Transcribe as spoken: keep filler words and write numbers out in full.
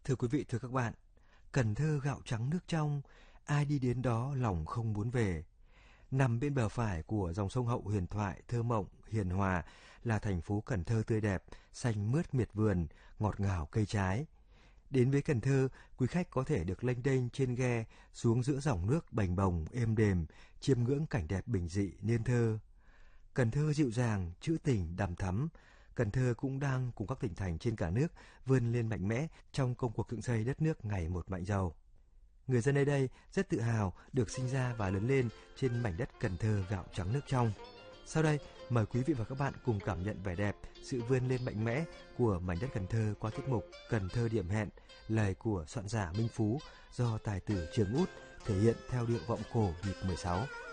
Thưa quý vị, thưa các bạn, Cần Thơ gạo trắng nước trong, ai đi đến đó lòng không muốn về. Nằm bên bờ phải của dòng sông Hậu huyền thoại, thơ mộng, hiền hòa là thành phố Cần Thơ tươi đẹp, xanh mướt miệt vườn, ngọt ngào cây trái. Đến với Cần Thơ, quý khách có thể được lênh đênh trên ghe xuống giữa dòng nước bềnh bồng êm đềm, chiêm ngưỡng cảnh đẹp bình dị nên thơ. Cần Thơ dịu dàng, trữ tình đằm thắm. Cần Thơ cũng đang cùng các tỉnh thành trên cả nước vươn lên mạnh mẽ trong công cuộc dựng xây đất nước ngày một mạnh giàu. Người dân nơi đây rất tự hào được sinh ra và lớn lên trên mảnh đất Cần Thơ gạo trắng nước trong. Sau đây, mời quý vị và các bạn cùng cảm nhận vẻ đẹp, sự vươn lên mạnh mẽ của mảnh đất Cần Thơ qua tiết mục Cần Thơ điểm hẹn, lời của soạn giả Minh Phú do tài tử Trường Út thể hiện theo điệu vọng cổ nhịp mười sáu.